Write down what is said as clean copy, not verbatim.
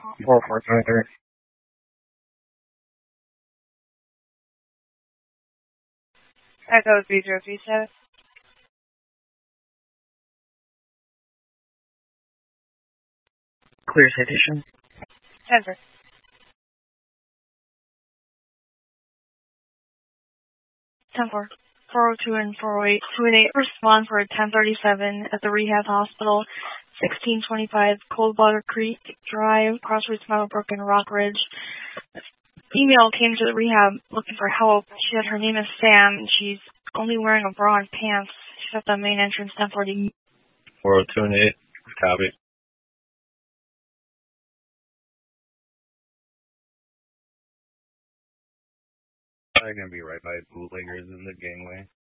4423. Echo 3037. Clear citation. Denver. 10-4. 402 and 408. 218 respond for 1037 at the rehab hospital. 1625 Coldwater Creek Drive, Crossroads, Meadowbrook, and Rock Ridge. Email came to the rehab looking for help. She said her name is Sam, and she's only wearing a bra and pants. She's at the main entrance, 1040. 402 and 8. Copy. They're going to be right by bootleggers in the gangway.